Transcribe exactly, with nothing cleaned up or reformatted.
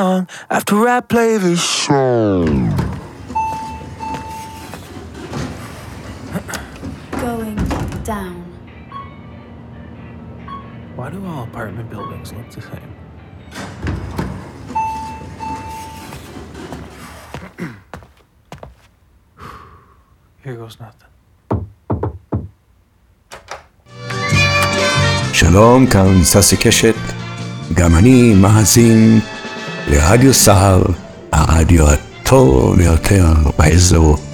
long after I play this song. Going down. Why do all apartment buildings look the same? Here goes nothing. שלום, כאן ססי קשת, גם אני מאזין לרדיו סהר, הרדיו הטוב ביותר באזור.